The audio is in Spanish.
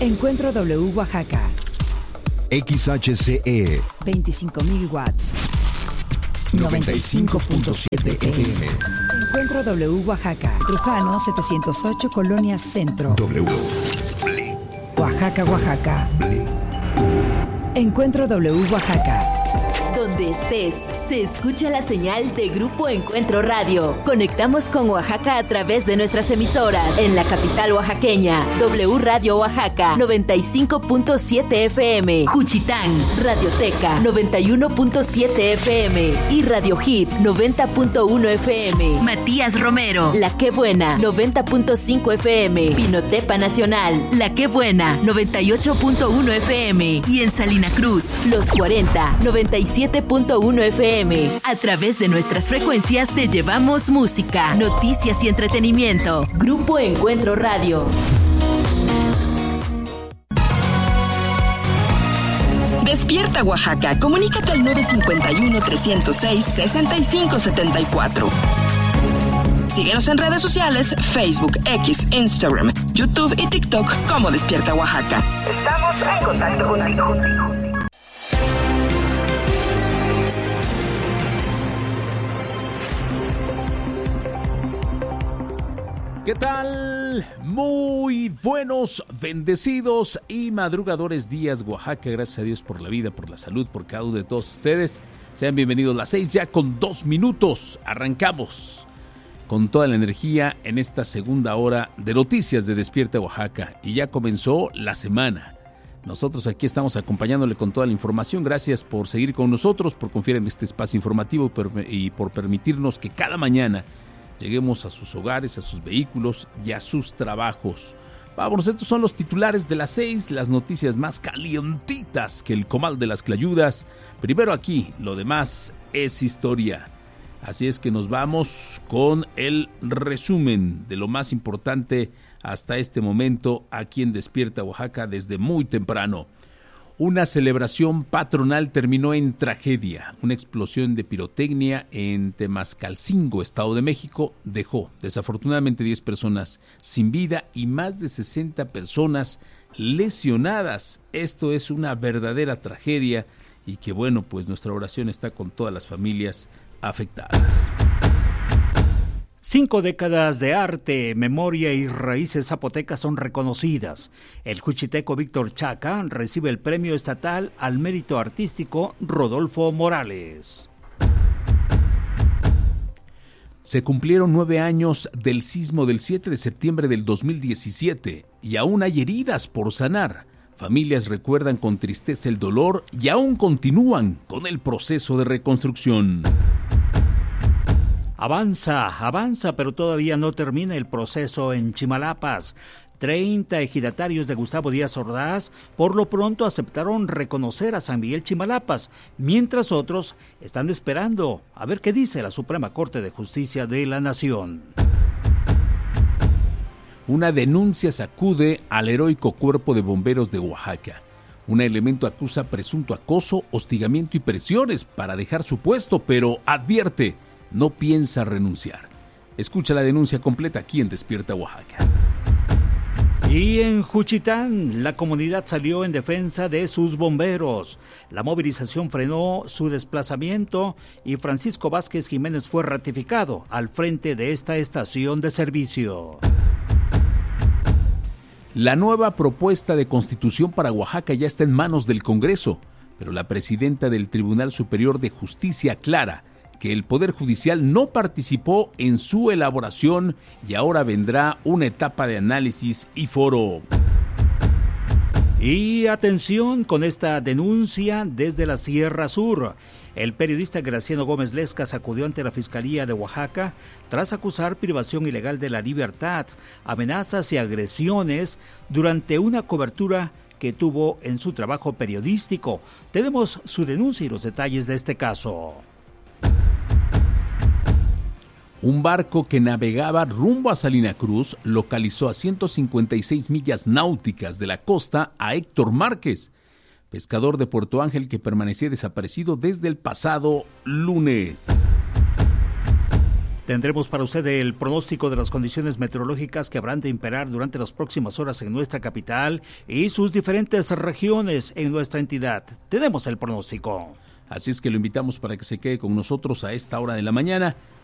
Encuentro W Oaxaca. XHCE 25.000 watts. 95.7 FM. Encuentro W Oaxaca. Trujano 708, Colonia Centro. W. Oaxaca, Oaxaca. Encuentro W Oaxaca. Donde estés, se escucha la señal de Grupo Encuentro Radio. Conectamos con Oaxaca a través de nuestras emisoras. En la capital oaxaqueña, W Radio Oaxaca, 95.7 FM. Juchitán, Radioteca, 91.7 FM. Y Radio Hit, 90.1 FM. Matías Romero, La Qué Buena, 90.5 FM. Pinotepa Nacional, La Qué Buena, 98.1 FM. Y en Salina Cruz, Los 40, 97.1 FM. A través de nuestras frecuencias te llevamos música, noticias y entretenimiento. Grupo Encuentro Radio. Despierta Oaxaca. Comunícate al 951-306-6574. Síguenos en redes sociales, Facebook, X, Instagram, YouTube y TikTok como Despierta Oaxaca. Estamos en contacto contigo. ¿Qué tal? Muy buenos, bendecidos y madrugadores días, Oaxaca. Gracias a Dios por la vida, por la salud, por cada uno de todos ustedes. Sean bienvenidos, las 6 ya con 2 minutos. Arrancamos con toda la energía en esta segunda hora de noticias de Despierta Oaxaca. Y ya comenzó la semana. Nosotros aquí estamos acompañándole con toda la información. Gracias por seguir con nosotros, por confiar en este espacio informativo y por permitirnos que cada mañana lleguemos a sus hogares, a sus vehículos y a sus trabajos. Vámonos, estos son los titulares de las 6, las noticias más calientitas que el comal de las clayudas. Primero aquí, lo demás es historia. Así es que nos vamos con el resumen de lo más importante hasta este momento aquí en Despierta Oaxaca desde muy temprano. Una celebración patronal terminó en tragedia. Una explosión de pirotecnia en Temascalcingo, Estado de México, dejó desafortunadamente 10 personas sin vida y más de 60 personas lesionadas. Esto es una verdadera tragedia y que bueno, pues nuestra oración está con todas las familias afectadas. 5 décadas de arte, memoria y raíces zapotecas son reconocidas. El juchiteco Víctor Chaca recibe el Premio Estatal al Mérito Artístico Rodolfo Morales. Se cumplieron 9 años del sismo del 7 de septiembre del 2017 y aún hay heridas por sanar. Familias recuerdan con tristeza el dolor y aún continúan con el proceso de reconstrucción. Avanza, pero todavía no termina el proceso en Chimalapas. 30 ejidatarios de Gustavo Díaz Ordaz por lo pronto aceptaron reconocer a San Miguel Chimalapas, mientras otros están esperando a ver qué dice la Suprema Corte de Justicia de la Nación. Una denuncia sacude al heroico Cuerpo de Bomberos de Oaxaca. Un elemento acusa presunto acoso, hostigamiento y presiones para dejar su puesto, pero advierte, no piensa renunciar. Escucha la denuncia completa aquí en Despierta Oaxaca. Y en Juchitán, la comunidad salió en defensa de sus bomberos. La movilización frenó su desplazamiento y Francisco Vázquez Jiménez fue ratificado al frente de esta estación de servicio. La nueva propuesta de constitución para Oaxaca ya está en manos del Congreso, pero la presidenta del Tribunal Superior de Justicia aclara que el Poder Judicial no participó en su elaboración y ahora vendrá una etapa de análisis y foro. Y atención con esta denuncia desde la Sierra Sur. El periodista Graciano Gómez Lescas acudió ante la Fiscalía de Oaxaca tras acusar privación ilegal de la libertad, amenazas y agresiones durante una cobertura que tuvo en su trabajo periodístico. Tenemos su denuncia y los detalles de este caso. Un barco que navegaba rumbo a Salina Cruz localizó a 156 millas náuticas de la costa a Héctor Márquez, pescador de Puerto Ángel que permanecía desaparecido desde el pasado lunes. Tendremos para usted el pronóstico de las condiciones meteorológicas que habrán de imperar durante las próximas horas en nuestra capital y sus diferentes regiones en nuestra entidad. Tenemos el pronóstico. Así es que lo invitamos para que se quede con nosotros a esta hora de la mañana.